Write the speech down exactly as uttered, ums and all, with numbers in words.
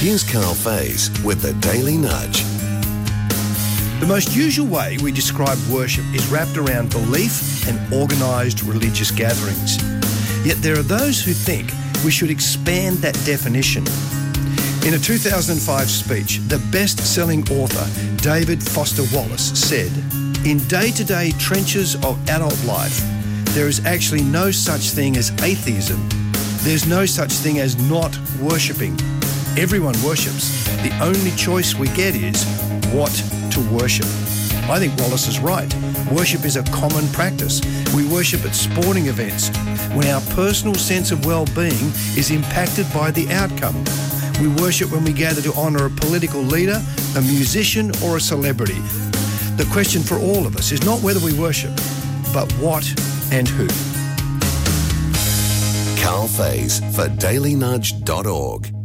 Here's Carl Faze with the Daily Nudge. The most usual way we describe worship is wrapped around belief and organised religious gatherings. Yet there are those who think we should expand that definition. In a two thousand five speech, the best-selling author David Foster Wallace said, "In day-to-day trenches of adult life, there is actually no such thing as atheism. There's no such thing as not worshipping. Everyone worships. The only choice we get is what to worship." I think Wallace is right. Worship is a common practice. We worship at sporting events when our personal sense of well-being is impacted by the outcome. We worship when we gather to honour a political leader, a musician or a celebrity. The question for all of us is not whether we worship, but what and who. Carl Faze for daily nudge dot org.